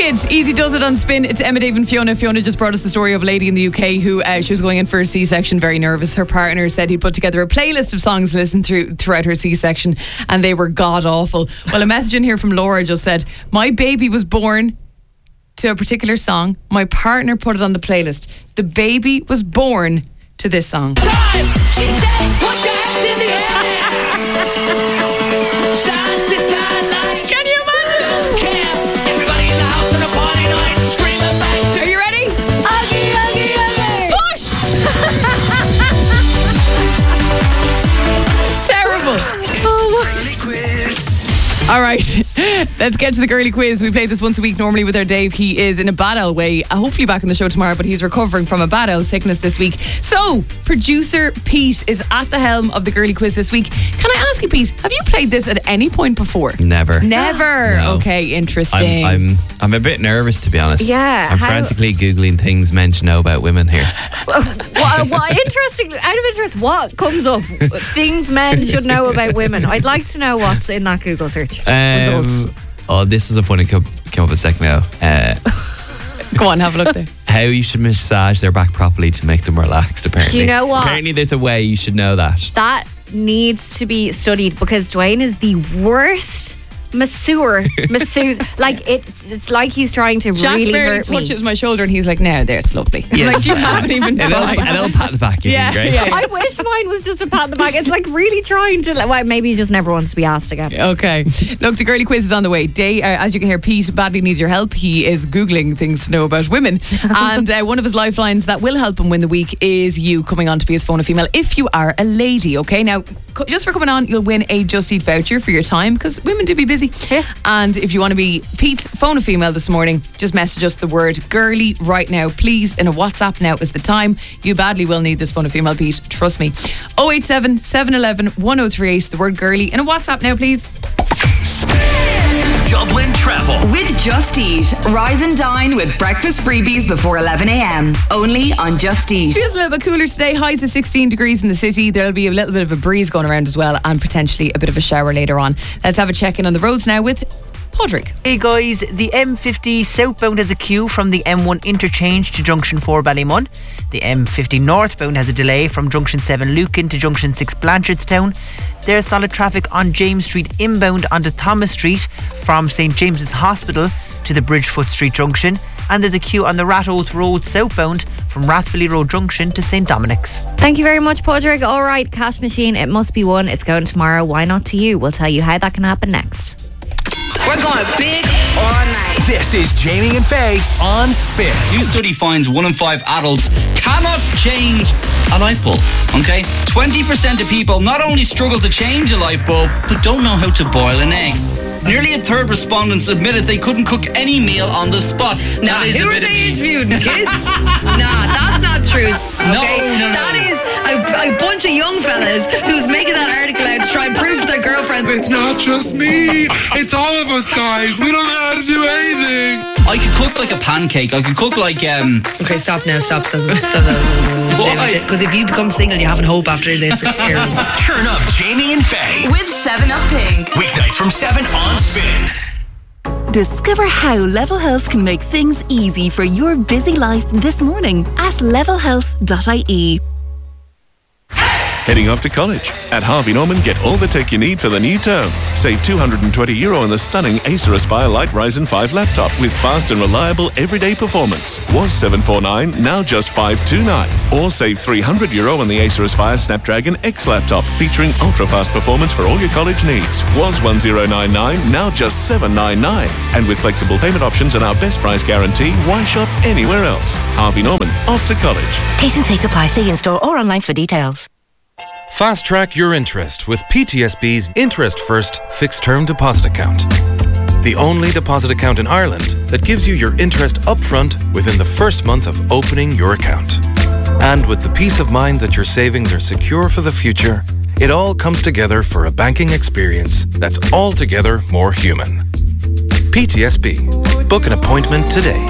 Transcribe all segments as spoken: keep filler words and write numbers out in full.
Kid, Easy Does It on Spin. It's Emma, Dave and Fiona. Fiona just brought us the story of a lady in the U K who uh, she was going in for a C-section, very nervous. Her partner said he'd put together a playlist of songs to listen through throughout her C-section, and they were god-awful. Well, a message in here from Laura just said, my baby was born to a particular song. My partner put it on the playlist. The baby was born to this song. Time! She said, put your hands in the air! All right, let's get to the girly quiz. We play this once a week normally with our Dave. He is in a bad old way, uh, hopefully back on the show tomorrow, but he's recovering from a bad old sickness this week. So, producer Pete is at the helm of the girly quiz this week. Can I ask you, Pete, have you played this at any point before? Never. Never? No. Okay, interesting. I'm, I'm I'm a bit nervous, to be honest. Yeah. I'm how- frantically Googling things men should know about women here. what, what interesting, out of interest, what comes up? Things men should know about women. I'd like to know what's in that Google search. Um, oh, this was a funny come, came up a second ago. Uh, Go on, have a look there. how you should massage their back properly to make them relaxed, apparently. Do you know what? Apparently there's a way you should know that. That needs to be studied because Dwayne is the worst masseur. Masseuse. Like, it's it's like he's trying to Jack really barely hurt me. touches my shoulder and he's like, no, there, it's lovely. I'm Yeah. like, you haven't even A little, tried. a little pat the back, you're Yeah, doing great. yeah. I wish mine was just a pat on the back. It's like really trying to, like, well, maybe he just never wants to be asked again. Okay. Look, the girly quiz is on the way. Day, uh, as you can hear, Pete badly needs your help. He is Googling things to know about women. And uh, one of his lifelines that will help him win the week is you coming on to be his phone a female if you are a lady. Okay. Now, co- just for coming on, you'll win a Just Eat voucher for your time because women do be busy. Yeah. And if you want to be Pete's phone a female this morning, just message us the word girly right now, please. In a WhatsApp, now is the time. You badly will need this phone a female, Pete. Trust me. oh eight seven, seven one one, one oh three eight, the word girly. In a WhatsApp now, please. Dublin Travel With Just Eat. Rise and dine with breakfast freebies before eleven a.m. Only on Just Eat. Feels a little bit cooler today. Highs of sixteen degrees in the city. There'll be a little bit of a breeze going around as well, and potentially a bit of a shower later on. Let's have a check in on the roads now with Podrick. Hey guys, the M fifty southbound has a queue from the M one interchange to Junction four Ballymun. The M fifty northbound has a delay from Junction seven Lucan to Junction six Blanchardstown. There's solid traffic on James Street inbound onto Thomas Street from St James's Hospital to the Bridgefoot Street Junction. And there's a queue on the Ratoath Road southbound from Rathvilly Road Junction to St Dominic's. Thank you very much, Podrick. All right, Cash Machine, it must be one. It's going tomorrow. Why not to you? We'll tell you how that can happen next. We're going big all night. This is Jamie and Faye on Spin. New study finds one in five adults cannot change a light bulb. Okay? twenty percent of people not only struggle to change a light bulb, but don't know how to boil an egg. Nearly a third respondents admitted they couldn't cook any meal on the spot. Nah, That is who a are bit of they me. interviewing? Kids? Nah, that's not true. Okay? No, no, no. That is a, a bunch of young fellas who's making that article out to try and prove to their girlfriends. It's not just me. It's all of us, guys. We don't know how to do anything. I could cook like a pancake. I could cook like um. Okay, stop now, stop them. Why? Because if you become single, you haven't hope after this. Turn up Jamie and Faye. With seven up Pink. Weeknights from seven on Spin. Discover how Level Health can make things easy for your busy life this morning at level health dot I E. Heading off to college? At Harvey Norman, get all the tech you need for the new term. Save two hundred twenty euro on the stunning Acer Aspire Lite Ryzen five laptop with fast and reliable everyday performance. Was seven forty-nine, now just five twenty-nine. Or save three hundred euro on the Acer Aspire Snapdragon X laptop featuring ultra-fast performance for all your college needs. Was one thousand ninety-nine, now just seven ninety-nine. And with flexible payment options and our best price guarantee, why shop anywhere else? Harvey Norman, off to college. T's and C's apply. See in-store or online for details. Fast track your interest with P T S B's Interest First Fixed Term Deposit Account. The only deposit account in Ireland that gives you your interest upfront within the first month of opening your account. And with the peace of mind that your savings are secure for the future, it all comes together for a banking experience that's altogether more human. P T S B. Book an appointment today.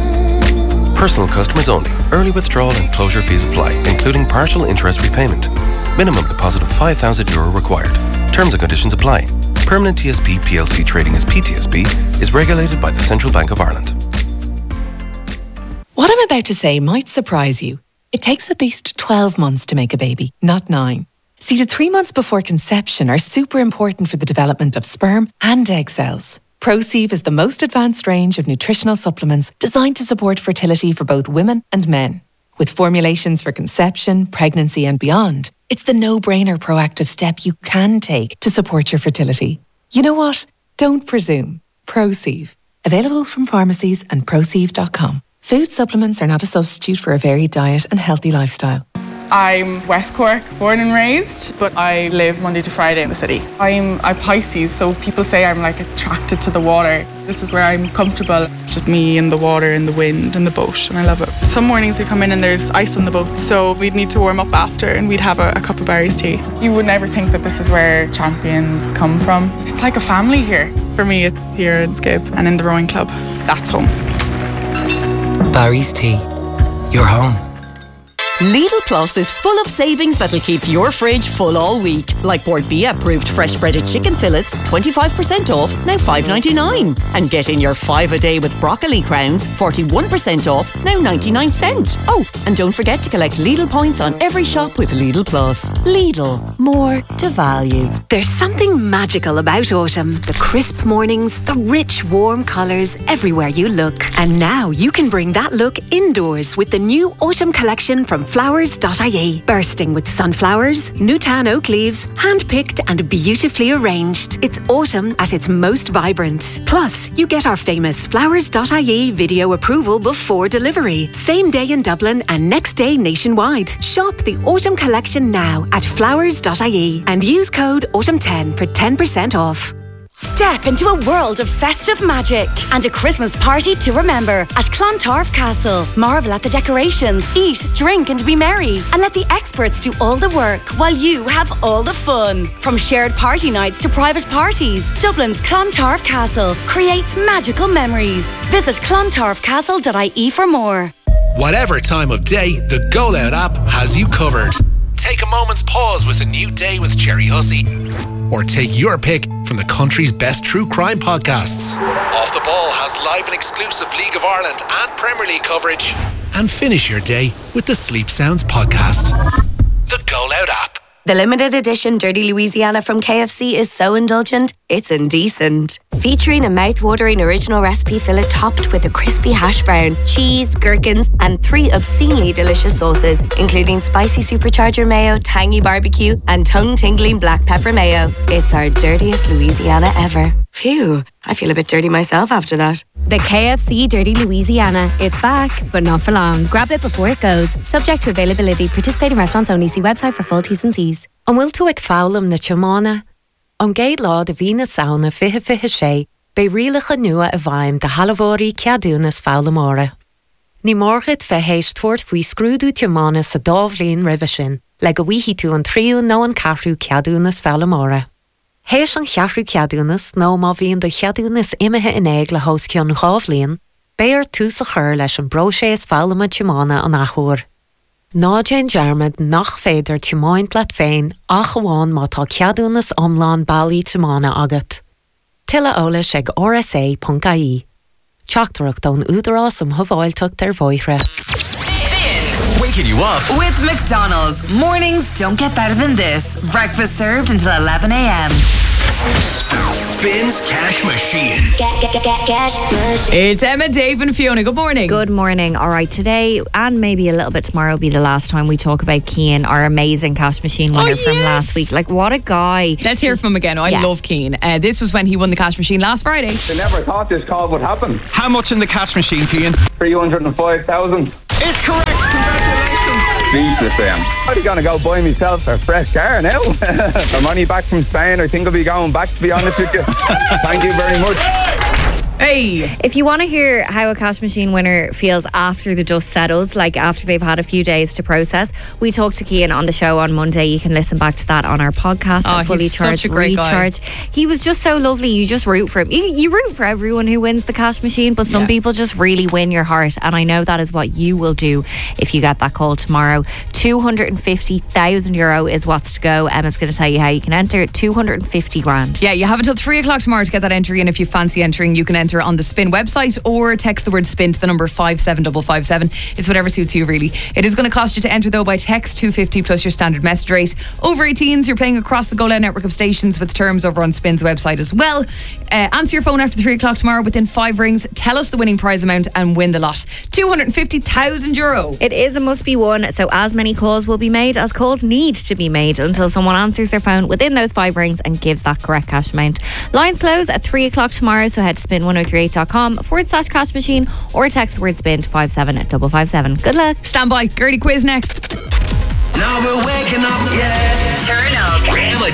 Personal customers only. Early withdrawal and closure fees apply, including partial interest repayment. Minimum deposit of five thousand euro required. Terms and conditions apply. Permanent T S B P L C trading as P T S B is regulated by the Central Bank of Ireland. What I'm about to say might surprise you. It takes at least twelve months to make a baby, not nine. See, the three months before conception are super important for the development of sperm and egg cells. ProSieve is the most advanced range of nutritional supplements designed to support fertility for both women and men. With formulations for conception, pregnancy and beyond, it's the no-brainer proactive step you can take to support your fertility. You know what? Don't presume. ProSieve. Available from pharmacies and prosieve dot com. Food supplements are not a substitute for a varied diet and healthy lifestyle. I'm West Cork, born and raised, but I live Monday to Friday in the city. I'm a Pisces, so people say I'm like attracted to the water. This is where I'm comfortable. It's just me and the water and the wind and the boat, and I love it. Some mornings we come in and there's ice on the boat, so we'd need to warm up after and we'd have a, a cup of Barry's tea. You would never think that this is where champions come from. It's like a family here. For me, it's here in Skip and in the rowing club. That's home. Barry's Tea. Your home. Lidl Plus is full of savings that'll keep your fridge full all week. Like Bordbia approved fresh breaded chicken fillets, twenty-five percent off, now five ninety-nine. And get in your five a day with broccoli crowns, forty-one percent off, now ninety-nine cent. Oh, and don't forget to collect Lidl points on every shop with Lidl Plus. Lidl, more to value. There's something magical about autumn. The crisp mornings, the rich warm colours everywhere you look. And now you can bring that look indoors with the new autumn collection from flowers dot I E. Bursting with sunflowers, Newtown oak leaves, hand-picked and beautifully arranged. It's autumn at its most vibrant. Plus, you get our famous flowers dot I E video approval before delivery. Same day in Dublin and next day nationwide. Shop the autumn collection now at flowers dot I E and use code autumn ten for ten percent off. Step into a world of festive magic and a Christmas party to remember at Clontarf Castle. Marvel at the decorations, eat, drink and be merry, and let the experts do all the work while you have all the fun. From shared party nights to private parties, Dublin's Clontarf Castle creates magical memories. Visit clontarf castle dot I E for more. Whatever time of day, the Go Loud app has you covered. Take a moment's pause with a new day with Jerry Hussey. Or take your pick from the country's best true crime podcasts. Off the Ball has live and exclusive League of Ireland and Premier League coverage. And finish your day with the Sleep Sounds podcast. The Go Loud app. The limited edition Dirty Louisiana from K F C is so indulgent, it's indecent. Featuring a mouth-watering original recipe fillet topped with a crispy hash brown, cheese, gherkins, and three obscenely delicious sauces, including spicy supercharger mayo, tangy barbecue, and tongue-tingling black pepper mayo. It's our dirtiest Louisiana ever. Phew, I feel a bit dirty myself after that. The K F C Dirty Louisiana. It's back, but not for long. Grab it before it goes. Subject to availability. Participating restaurants only. See website for full T's and C's. An bhfuil tú ag fálam na teamána? An géad lá de bhí na saona fiche fiche sé, be rialacha nua a bhaim de halavórí ceadúnas fálamóra. Ní mórgad fe héist tuairt faoi scrúdú teamána sa dábhlíon ribhe sin, le go bhíhí tú an tríú nó an cathrú ceadúnas fálamóra. Héis an cheathrú ceadúnas nó má bhíon do cheadúnas imethe in éig le hós ceann gábhlíon, béar tú sa chur leis an broséis fálama teamána an achúr. Ná Jane Jarmad nach féidir teamáint leat féin ach amháin má tá ceadúnas omláin bailí teamána agat. Tilla ólas ag R S A dot I E. Teachtarach don údarás am thuháilteacht ar bhóithre. Waking you up with McDonald's. Mornings don't get better than this. Breakfast served until eleven a.m. Spins Cash Machine. Get, get, get, get cash machine. It's Emma, Dave and Fiona. Good morning. Good morning. All right, today and maybe a little bit tomorrow will be the last time we talk about Cian, our amazing cash machine winner oh, from yes. last week. Like, what a guy. Let's hear from him again. I yeah. love Cian. Uh, this was when he won the cash machine last Friday. I never thought this call would happen. How much in the cash machine, Cian? three hundred five thousand. It's correct. Congratulations. Speechless, I am. I'm going to go buy myself a fresh car now. I'm only back from Spain. I think I'll be going back, to be honest with you. Thank you very much. Hey! If you want to hear how a cash machine winner feels after the dust settles, like after they've had a few days to process, we talked to Cian on the show on Monday. You can listen back to that on our podcast. Oh, Fully he's Charged, such a great Recharge. Guy. He was just so lovely. You just root for him. You, you root for everyone who wins the cash machine, but some yeah. people just really win your heart. And I know that is what you will do if you get that call tomorrow. two hundred fifty thousand euro is what's to go. Emma's going to tell you how you can enter. two hundred fifty grand. Yeah, you have until three o'clock tomorrow to get that entry in. If you fancy entering, you can enter either on the Spin website or text the word Spin to the number five seven five five seven. It's whatever suits you, really. It is going to cost you to enter, though, by text, two fifty plus your standard message rate. Over eighteens, you're playing across the Go Loud network of stations with terms over on Spin's website as well. Uh, answer your phone after three o'clock tomorrow within five rings. Tell us the winning prize amount and win the lot. two hundred fifty thousand euro. It is a must be won, so as many calls will be made as calls need to be made until someone answers their phone within those five rings and gives that correct cash amount. Lines close at three o'clock tomorrow, so head to spin one oh three eight dot com forward slash cash machine or text the word Spin to five seven five five seven. Good luck. Stand by. Gertie quiz next. Now we're waking up, yeah. Turn up.